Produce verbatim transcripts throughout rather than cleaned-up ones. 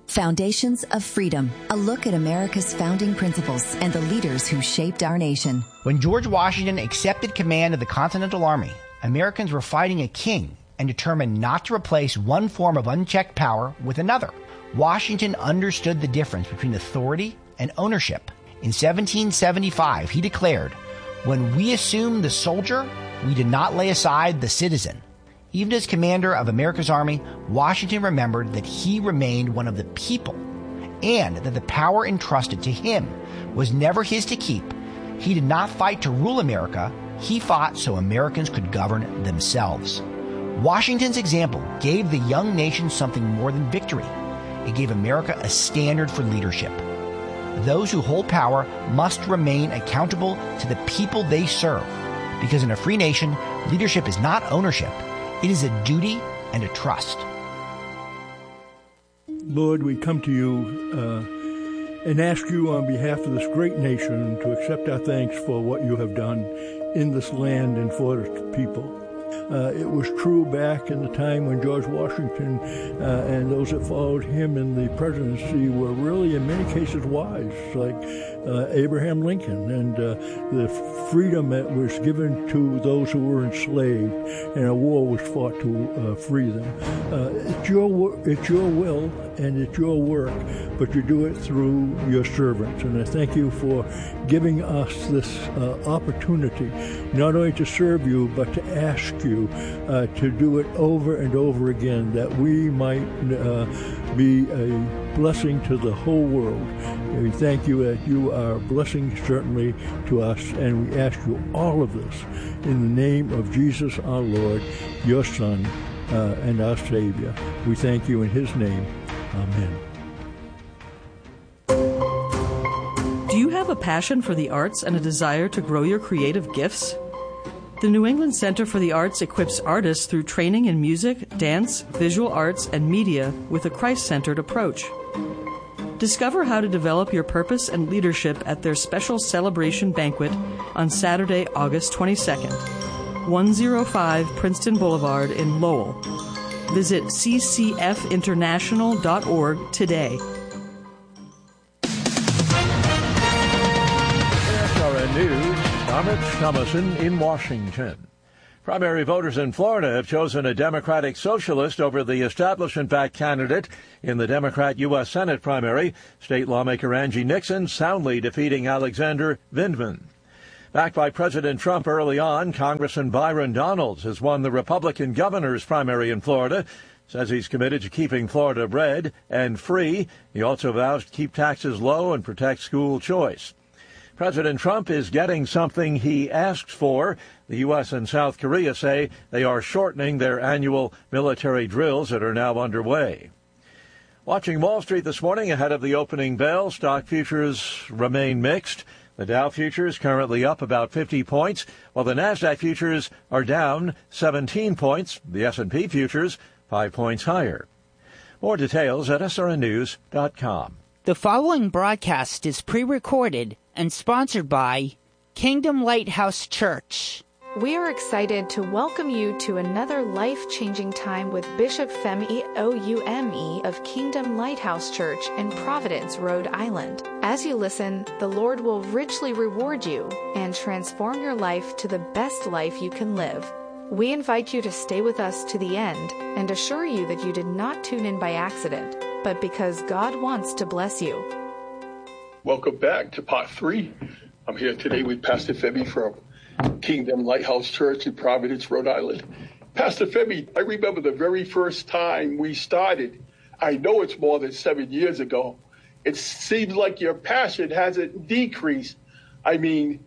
Foundations of Freedom, a look at America's founding principles and the leaders who shaped our nation. When George Washington accepted command of the Continental Army, Americans were fighting a king and determined not to replace one form of unchecked power with another. Washington understood the difference between authority and ownership. In seventeen seventy-five, he declared, "When we assumed the soldier, we did not lay aside the citizen." Even as commander of America's army, Washington remembered that he remained one of the people and that the power entrusted to him was never his to keep. He did not fight to rule America. He fought so Americans could govern themselves. Washington's example gave the young nation something more than victory. It gave America a standard for leadership. Those who hold power must remain accountable to the people they serve, because in a free nation, leadership is not ownership. It is a duty and a trust. Lord, we come to you uh, and ask you on behalf of this great nation to accept our thanks for what you have done in this land and for its people. Uh, it was true back in the time when George Washington uh, and those that followed him in the presidency were really, in many cases, wise, like uh, Abraham Lincoln, and uh, the freedom that was given to those who were enslaved, and a war was fought to uh, free them. Uh, it's your it's your will and it's your work, but you do it through your servants. And I thank you for giving us this uh, opportunity, not only to serve you, but to ask you uh, to do it over and over again, that we might uh, be a blessing to the whole world. And we thank you that you are a blessing certainly to us, and we ask you all of this in the name of Jesus our Lord, your Son, uh, and our Savior. We thank you in his name. Amen. Do you have a passion for the arts and a desire to grow your creative gifts? The New England Center for the Arts equips artists through training in music, dance, visual arts, and media with a Christ-centered approach. Discover how to develop your purpose and leadership at their special celebration banquet on Saturday, August twenty-second, one oh five Princeton Boulevard in Lowell. Visit c c f international dot org today. S R N News, Thomas Thomason in Washington. Primary voters in Florida have chosen a Democratic socialist over the establishment-backed candidate in the Democrat U S Senate primary, state lawmaker Angie Nixon soundly defeating Alexander Vindman. Backed by President Trump early on, Congressman Byron Donalds has won the Republican governor's primary in Florida, says he's committed to keeping Florida red and free. He also vows to keep taxes low and protect school choice. President Trump is getting something he asks for. The U S and South Korea say they are shortening their annual military drills that are now underway. Watching Wall Street this morning ahead of the opening bell, stock futures remain mixed. The Dow futures currently up about fifty points, while the NASDAQ futures are down seventeen points. The S and P futures five points higher. More details at S R N news dot com. The following broadcast is pre-recorded and sponsored by Kingdom Lighthouse Church. We are excited to welcome you to another life-changing time with Bishop Femi Oume of Kingdom Lighthouse Church in Providence, Rhode Island. As you listen, the Lord will richly reward you and transform your life to the best life you can live. We invite you to stay with us to the end and assure you that you did not tune in by accident, but because God wants to bless you. Welcome back to part three. I'm here today with Pastor Femi from Kingdom Lighthouse Church in Providence, Rhode Island. Pastor Femi, I remember the very first time we started. I know it's more than seven years ago. It seems like your passion hasn't decreased. I mean,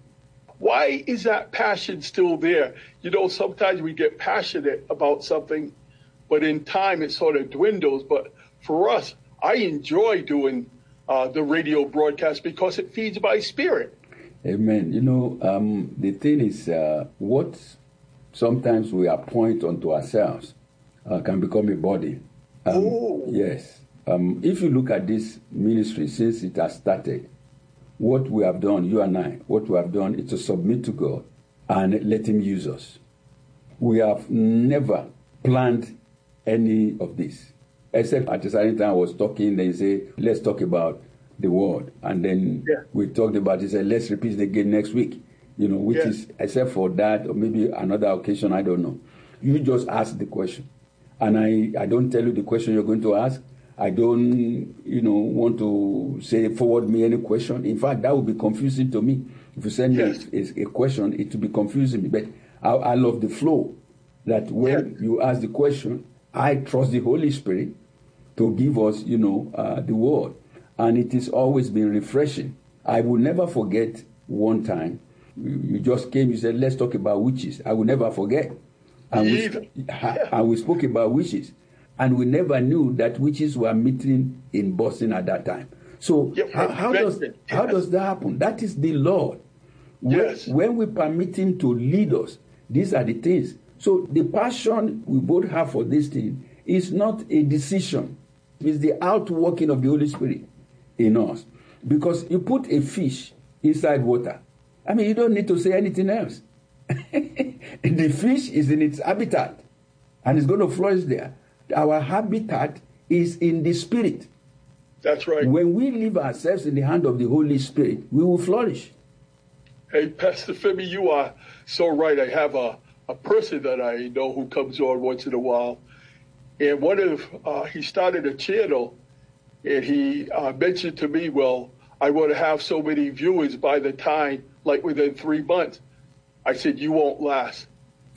why is that passion still there? You know, sometimes we get passionate about something, but in time it sort of dwindles. But for us, I enjoy doing uh, the radio broadcast because it feeds my spirit. Amen. You know, um, the thing is, uh, what sometimes we appoint unto ourselves uh, can become a body. Um, oh. Yes. Um, if you look at this ministry since it has started, what we have done, you and I, what we have done is to submit to God and let Him use us. We have never planned any of this. Except at a certain time I was talking, they say, let's talk about the word. And then yeah. we talked about it, said, let's repeat it again next week. You know, which yeah. is, except for that, or maybe another occasion, I don't know. You just ask the question. And I, I don't tell you the question you're going to ask. I don't, you know, want to say, forward me any question. In fact, that would be confusing to me. If you send yes. me a, a question, it would be confusing me. But I, I love the flow that when yes. you ask the question, I trust the Holy Spirit to give us, you know, uh, the word. And it has always been refreshing. I will never forget one time, you, you just came, you said, let's talk about witches. I will never forget. And we, yeah. and we spoke about witches. And we never knew that witches were meeting in Boston at that time. So yeah, how, how does yes. how does that happen? That is the Lord. When, yes. when we permit Him to lead us, these are the things. So the passion we both have for this thing is not a decision. It's the outworking of the Holy Spirit in us. Because you put a fish inside water. I mean, you don't need to say anything else. The fish is in its habitat and it's going to flourish there. Our habitat is in the Spirit. That's right. When we leave ourselves in the hand of the Holy Spirit, we will flourish. Hey, Pastor Femi, you are so right. I have a, a person that I know who comes on once in a while. And one of, uh, he started a channel and he uh, mentioned to me, well, I want to have so many viewers by the time, like within three months. I said, you won't last.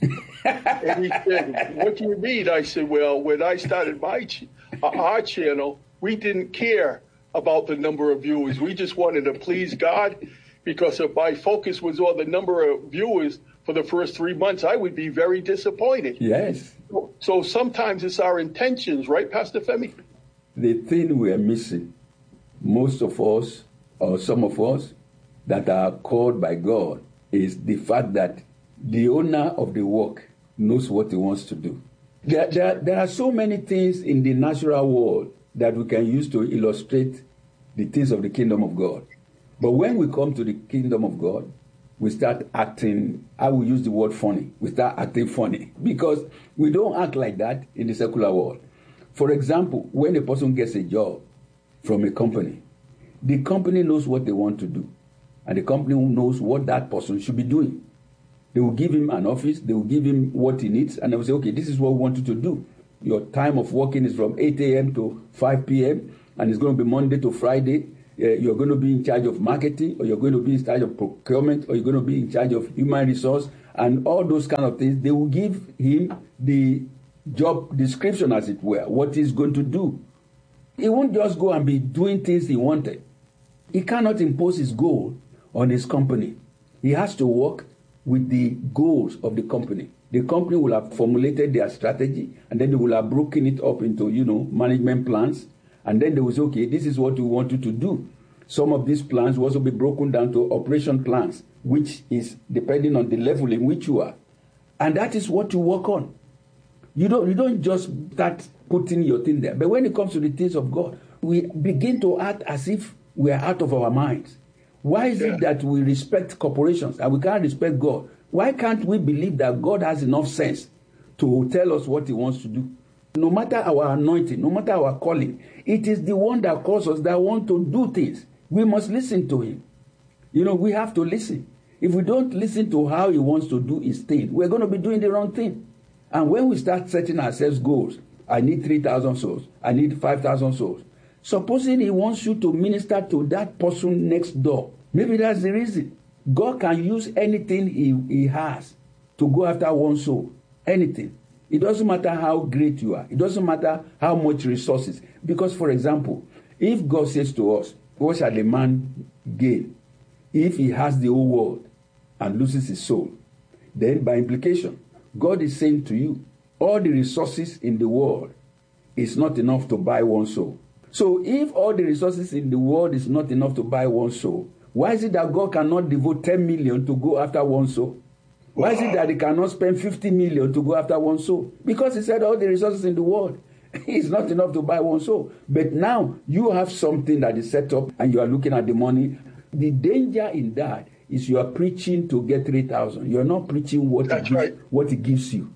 And he said, what do you mean? I said, well, when I started my ch- uh, our channel, we didn't care about the number of viewers. We just wanted to please God, because if my focus was on the number of viewers for the first three months, I would be very disappointed. Yes. So, so sometimes it's our intentions, right, Pastor Femi? The thing we are missing, most of us, or some of us, that are called by God, is the fact that the owner of the work knows what he wants to do. There, there, there are so many things in the natural world that we can use to illustrate the things of the kingdom of God. But when we come to the kingdom of God, we start acting, I will use the word funny. We start acting funny because we don't act like that in the secular world. For example, when a person gets a job from a company, the company knows what they want to do, and the company knows what that person should be doing. They will give him an office, they will give him what he needs, and they will say, okay, this is what we want you to do. Your time of working is from eight a.m. to five p.m., and it's going to be Monday to Friday. Uh, you're going to be in charge of marketing, or you're going to be in charge of procurement, or you're going to be in charge of human resource, and all those kind of things. They will give him the job description, as it were, what he's going to do. He won't just go and be doing things he wanted. He cannot impose his goal on his company. He has to work with the goals of the company. The company will have formulated their strategy, and then they will have broken it up into, you know, management plans. And then they will say, okay, this is what we want you to do. Some of these plans will also be broken down to operation plans, which is depending on the level in which you are. And that is what you work on. You don't, you don't just start putting your thing there. But when it comes to the things of God, we begin to act as if we are out of our minds. Why is yeah. it that we respect corporations and we can't respect God? Why can't we believe that God has enough sense to tell us what He wants to do? No matter our anointing, no matter our calling, it is the one that calls us that want to do things. We must listen to Him. You know, we have to listen. If we don't listen to how He wants to do His thing, we're going to be doing the wrong thing. And when we start setting ourselves goals, I need three thousand souls, I need five thousand souls. Supposing He wants you to minister to that person next door, maybe that's the reason. God can use anything he, he has to go after one soul. Anything. It doesn't matter how great you are. It doesn't matter how much resources. Because, for example, if God says to us, what shall a man gain if he has the whole world and loses his soul? Then, by implication, God is saying to you, all the resources in the world is not enough to buy one soul. So, if all the resources in the world is not enough to buy one soul, why is it that God cannot devote ten million to go after one soul? Why is it that He cannot spend fifty million to go after one soul? Because He said all the resources in the world is not enough to buy one soul. But now you have something that is set up and you are looking at the money. The danger in that is you are preaching to get three thousand. You are not preaching what, it gives, right. what He gives you.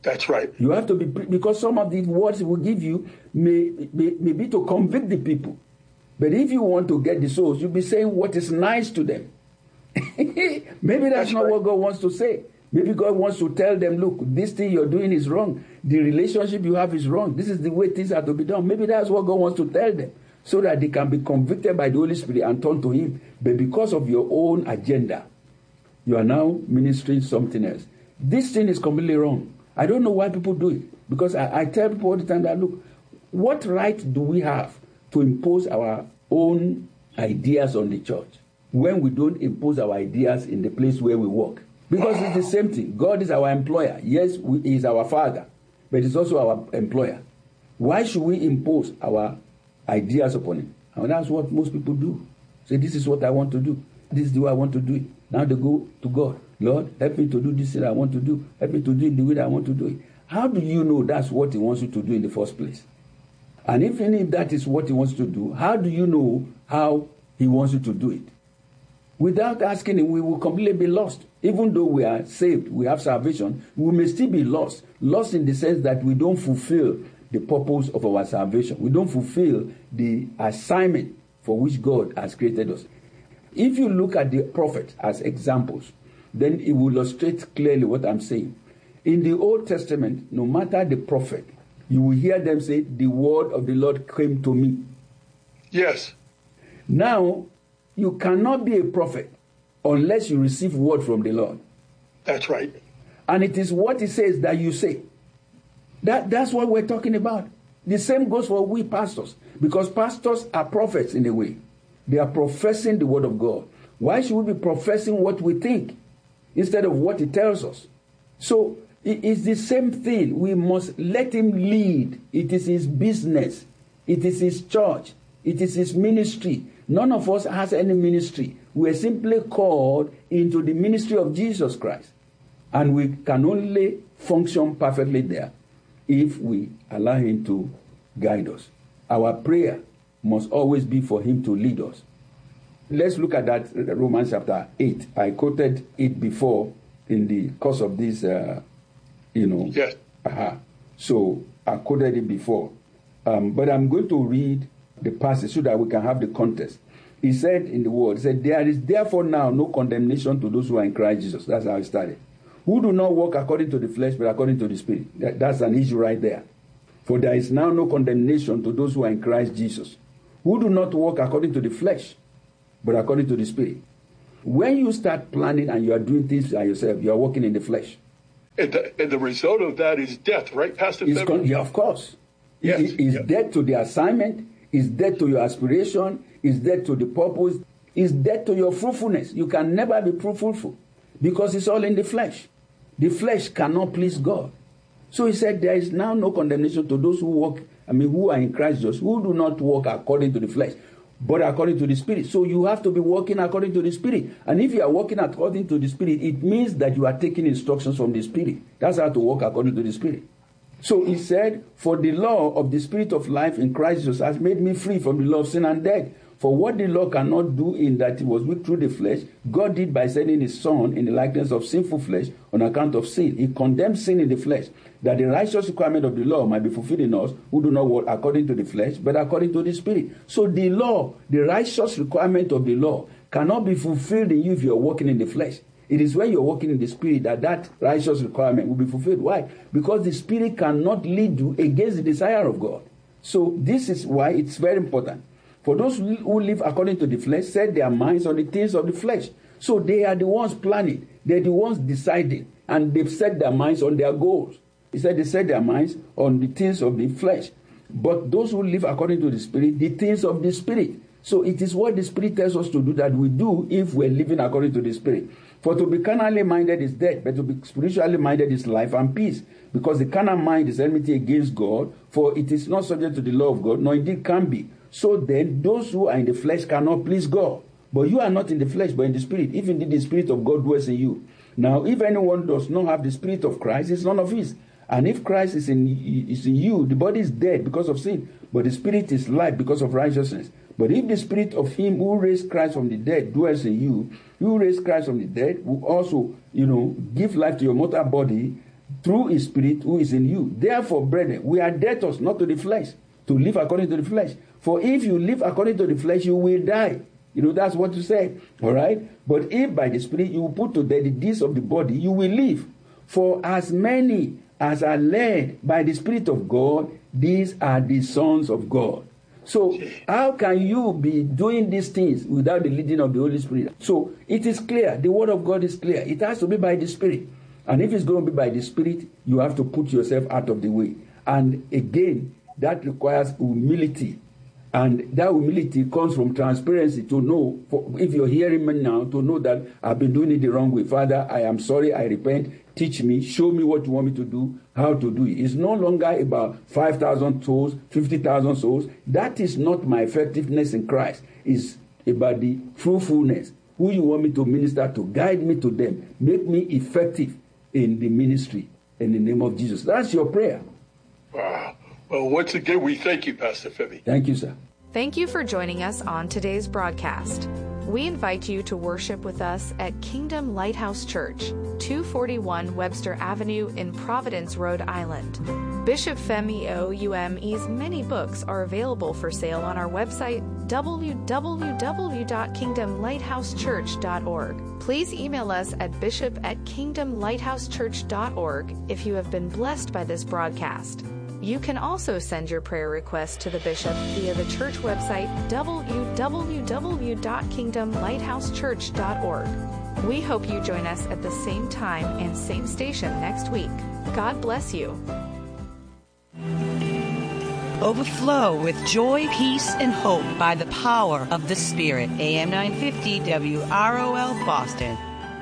That's right. You have to be, because some of these words he will give you may, may, may be to convict the people. But if you want to get the souls, you'll be saying what is nice to them. Maybe that's, that's not right. what God wants to say. Maybe God wants to tell them, look, this thing you're doing is wrong. The relationship you have is wrong. This is the way things are to be done. Maybe that's what God wants to tell them, so that they can be convicted by the Holy Spirit and turn to him. But because of your own agenda, you are now ministering something else. This thing is completely wrong. I don't know why people do it. Because I, I tell people all the time that, look, what right do we have to impose our own ideas on the church when we don't impose our ideas in the place where we work? Because it's the same thing. God is our employer. Yes, we, he is our father, but he's also our employer. Why should we impose our ideas upon him? And that's what most people do. Say, this is what I want to do. This is the way I want to do it. Now they go to God. Lord, help me to do this thing I want to do. Help me to do it the way that I want to do it. How do you know that's what he wants you to do in the first place? And even if that is what he wants to do, how do you know how he wants you to do it? Without asking him, we will completely be lost. Even though we are saved, we have salvation, we may still be lost. Lost in the sense that we don't fulfill the purpose of our salvation. We don't fulfill the assignment for which God has created us. If you look at the prophets as examples, then it will illustrate clearly what I'm saying. In the Old Testament, no matter the prophet, you will hear them say, the word of the Lord came to me. Yes. Now, you cannot be a prophet unless you receive word from the Lord. That's right. And it is what he says that you say. That, that's what we're talking about. The same goes for we pastors, because pastors are prophets in a way. They are professing the word of God. Why should we be professing what we think instead of what he tells us? So it's the same thing. We must let him lead. It is his business. It is his church. It is his ministry. None of us has any ministry. We are simply called into the ministry of Jesus Christ. And we can only function perfectly there if we allow him to guide us. Our prayer must always be for him to lead us. Let's look at that, Romans chapter eight. I quoted it before in the course of this, uh, you know. Yes. Uh-huh. So I quoted it before. Um, but I'm going to read the passage so that we can have the context. He said in the word, he said, there is therefore now no condemnation to those who are in Christ Jesus. That's how it started. Who do not walk according to the flesh, but according to the Spirit. That, that's an issue right there. For there is now no condemnation to those who are in Christ Jesus, who do not walk according to the flesh, but according to the Spirit. When you start planning and you are doing things by yourself, you are walking in the flesh. And the, and the result of that is death, right, Pastor Femi? Con- yeah, of course. Yes. It, it's yes. Death to the assignment, it's death to your aspiration, it's death to the purpose, it's death to your fruitfulness. You can never be fruitful because it's all in the flesh. The flesh cannot please God. So he said there is now no condemnation to those who walk, I mean, who are in Christ Jesus, who do not walk according to the flesh, but according to the Spirit. So you have to be walking according to the Spirit. And if you are walking according to the Spirit, it means that you are taking instructions from the Spirit. That's how to walk according to the Spirit. So he said, for the law of the Spirit of life in Christ Jesus has made me free from the law of sin and death. For what the law cannot do in that it was weak through the flesh, God did by sending his Son in the likeness of sinful flesh on account of sin. He condemned sin in the flesh, that the righteous requirement of the law might be fulfilled in us who do not walk according to the flesh, but according to the Spirit. So the law, the righteous requirement of the law, cannot be fulfilled in you if you are walking in the flesh. It is when you're walking in the Spirit that that righteous requirement will be fulfilled. Why? Because the Spirit cannot lead you against the desire of God. So this is why it's very important. For those who live according to the flesh, set their minds on the things of the flesh. So they are the ones planning. They're the ones deciding. And they've set their minds on their goals. He said they set their minds on the things of the flesh. But those who live according to the Spirit, the things of the Spirit. So it is what the Spirit tells us to do that we do if we're living according to the Spirit. For to be carnally minded is death, but to be spiritually minded is life and peace. Because the carnal mind is enmity against God, for it is not subject to the law of God, nor indeed can be. So then, those who are in the flesh cannot please God. But you are not in the flesh, but in the Spirit, if indeed the Spirit of God dwells in you. Now, if anyone does not have the Spirit of Christ, it's none of his. And if Christ is in, is in you, the body is dead because of sin, but the Spirit is life because of righteousness. But if the Spirit of him who raised Christ from the dead dwells in you, who raised Christ from the dead will also, you know, give life to your mortal body through his Spirit who is in you. Therefore, brethren, we are debtors not to the flesh, to live according to the flesh. For if you live according to the flesh, you will die. You know, that's what you said. All right? But if by the Spirit you put to death the deeds of the body, you will live. For as many as are led by the Spirit of God, these are the sons of God. So how can you be doing these things without the leading of the Holy Spirit? So it is clear. The Word of God is clear. It has to be by the Spirit. And if it's going to be by the Spirit, you have to put yourself out of the way. And again, that requires humility. And that humility comes from transparency to know, for, if you're hearing me now, to know that I've been doing it the wrong way. Father, I am sorry, I repent. Teach me, show me what you want me to do, how to do it. It's no longer about five thousand souls, fifty thousand souls. That is not my effectiveness in Christ. It's about the fruitfulness, who you want me to minister to, guide me to them, make me effective in the ministry in the name of Jesus. That's your prayer. Wow. Well, once again, we thank you, Pastor Femi. Thank you, sir. Thank you for joining us on today's broadcast. We invite you to worship with us at Kingdom Lighthouse Church, two forty-one Webster Avenue in Providence, Rhode Island. Bishop Femi O U M E's many books are available for sale on our website, w w w dot kingdom lighthouse church dot org. Please email us at bishop at kingdom lighthouse church dot org if you have been blessed by this broadcast. You can also send your prayer request to the bishop via the church website, w w w dot kingdom lighthouse church dot org. We hope you join us at the same time and same station next week. God bless you. Overflow with joy, peace, and hope by the power of the Spirit. A M nine fifty W R O L Boston.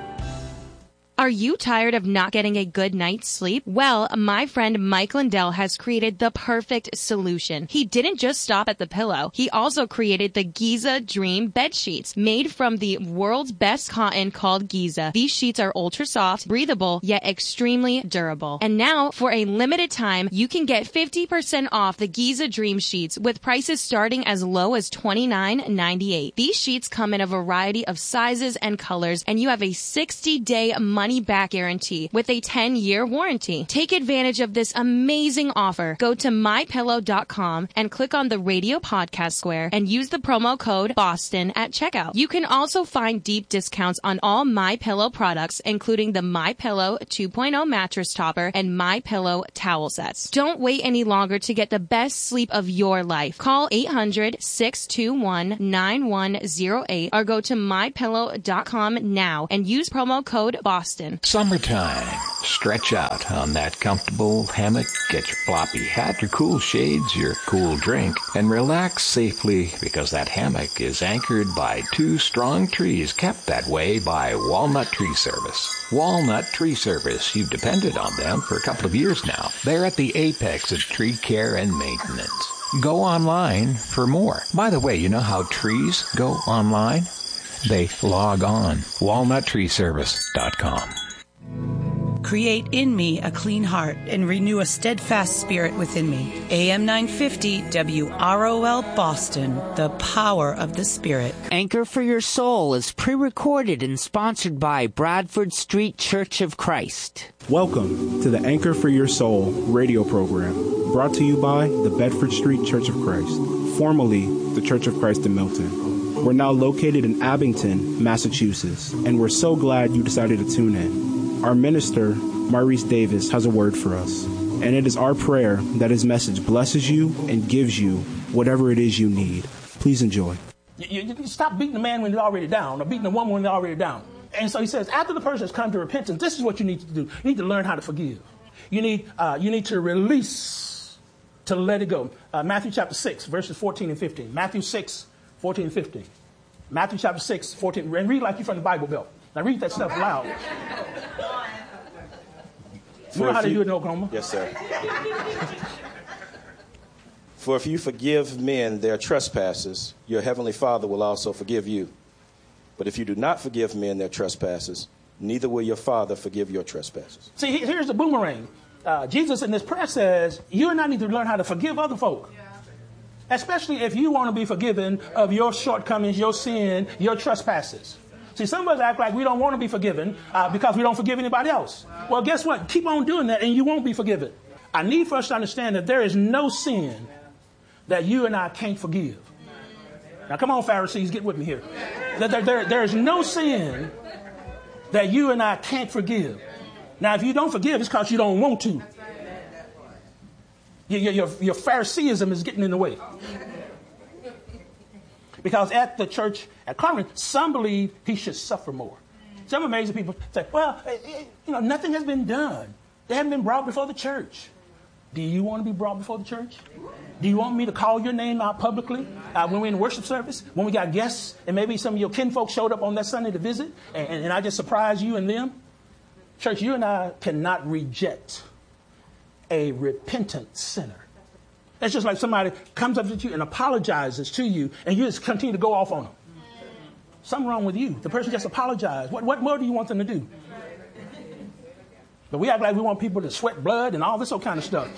Are you tired of not getting a good night's sleep? Well, my friend Mike Lindell has created the perfect solution. He didn't just stop at the pillow. He also created the Giza Dream bed sheets, made from the world's best cotton called Giza. These sheets are ultra soft, breathable, yet extremely durable. And now, for a limited time, you can get fifty percent off the Giza Dream sheets with prices starting as low as twenty-nine ninety-eight. These sheets come in a variety of sizes and colors, and you have a sixty day money back guarantee with a ten year warranty. Take advantage of this amazing offer. Go to my pillow dot com and click on the radio podcast square and use the promo code BOSTON at checkout. You can also find deep discounts on all MyPillow products, including the MyPillow two point oh mattress topper and MyPillow towel sets. Don't wait any longer to get the best sleep of your life. Call eight hundred, six two one, nine one zero eight or go to my pillow dot com now and use promo code BOSTON. Summertime. Stretch out on that comfortable hammock, get your floppy hat, your cool shades, your cool drink, and relax safely because that hammock is anchored by two strong trees kept that way by Walnut Tree Service. Walnut Tree Service, you've depended on them for a couple of years now. They're at the apex of tree care and maintenance. Go online for more. By the way, you know how trees go online? They log on. walnut tree service dot com. Create in me a clean heart and renew a steadfast spirit within me. A M nine fifty W R O L Boston, the power of the Spirit. Anchor for Your Soul is pre-recorded and sponsored by Bradford Street Church of Christ. Welcome to the Anchor for Your Soul radio program, brought to you by the Bedford Street Church of Christ, formerly the Church of Christ in Milton. We're now located in Abington, Massachusetts, and we're so glad you decided to tune in. Our minister, Maurice Davis, has a word for us, and it is our prayer that his message blesses you and gives you whatever it is you need. Please enjoy. You, you, you stop beating the man when he's already down, or beating the woman when they're already down. And so he says, after the person has come to repentance, this is what you need to do. You need to learn how to forgive. You need, uh, you need to release, to let it go. Uh, Matthew chapter six, verses fourteen and fifteen. Matthew six, fourteen and fifteen. Matthew chapter six, fourteen. And read like you're from the Bible Belt. Now read that stuff loud. You know how they do it in Oklahoma? Yes, sir. For if you forgive men their trespasses, your heavenly Father will also forgive you. But if you do not forgive men their trespasses, neither will your Father forgive your trespasses. See, here's the boomerang. Uh, Jesus in this prayer says, you and I need to learn how to forgive other folk. Yeah. Especially if you want to be forgiven of your shortcomings, your sin, your trespasses. See, some of us act like we don't want to be forgiven uh, because we don't forgive anybody else. Well, guess what? Keep on doing that and you won't be forgiven. I need for us to understand that there is no sin that you and I can't forgive. Now, come on, Pharisees, get with me here. There, there, there is no sin that you and I can't forgive. Now, if you don't forgive, it's because you don't want to. Your, your, your Phariseeism is getting in the way. Because at the church at Corinth, some believe he should suffer more. Some amazing people say, well, you know, nothing has been done. They haven't been brought before the church. Do you want to be brought before the church? Do you want me to call your name out publicly uh, when we're in worship service, when we got guests, and maybe some of your kinfolk showed up on that Sunday to visit, and, and, and I just surprised you and them? Church, you and I cannot reject a repentant sinner. It's just like somebody comes up to you and apologizes to you, and you just continue to go off on them. Something wrong with you. The person just apologized. What, what more do you want them to do? But we act like we want people to sweat blood and all this old kind of stuff.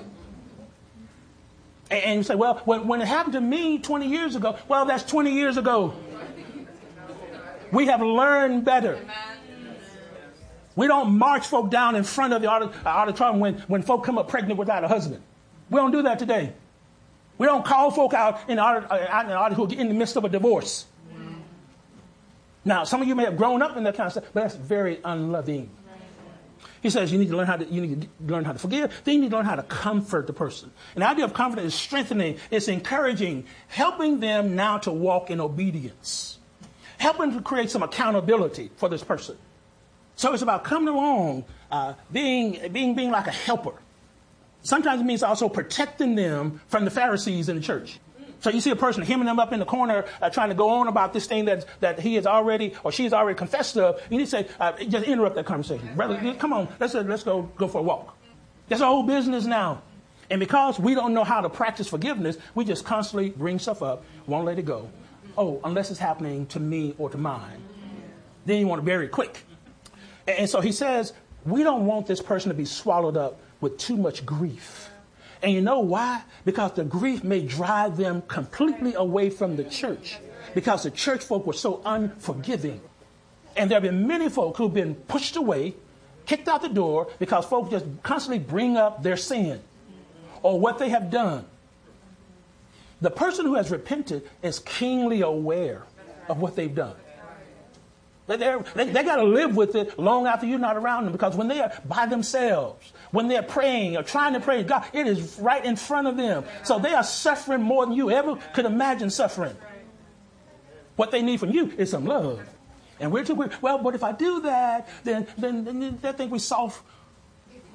And, and you say, well, when, when it happened to me twenty years ago, well, that's twenty years ago. We have learned better. We don't march folk down in front of the auditorium when, when folk come up pregnant without a husband. We don't do that today. We don't call folk out in the auditorium who are in the midst of a divorce. Now, some of you may have grown up in that kind of stuff, but that's very unloving. He says you need to learn how to you need to learn how to forgive. Then you need to learn how to comfort the person. And the idea of comfort is strengthening, it's encouraging, helping them now to walk in obedience, helping to create some accountability for this person. So it's about coming along, uh, being being being like a helper. Sometimes it means also protecting them from the Pharisees in the church. So you see a person hemming them up in the corner, uh, trying to go on about this thing that that he has already or she has already confessed of. You need to say, uh, just interrupt that conversation, brother. Come on, let's uh, let's go go for a walk. That's our whole business now. And because we don't know how to practice forgiveness, we just constantly bring stuff up, won't let it go. Oh, unless it's happening to me or to mine, then you want to bury it quick. And, and so he says we don't want this person to be swallowed up with too much grief. And you know why? Because the grief may drive them completely away from the church, because the church folk were so unforgiving. And there have been many folk who've been pushed away, kicked out the door, because folk just constantly bring up their sin or what they have done. The person who has repented is keenly aware of what they've done. They're, they they got to live with it long after you're not around them, because when they are by themselves, when they're praying or trying to pray to God, it is right in front of them. So they are suffering more than you ever could imagine suffering. What they need from you is some love. And we're too weird. Well, but if I do that, then then, then they think we soft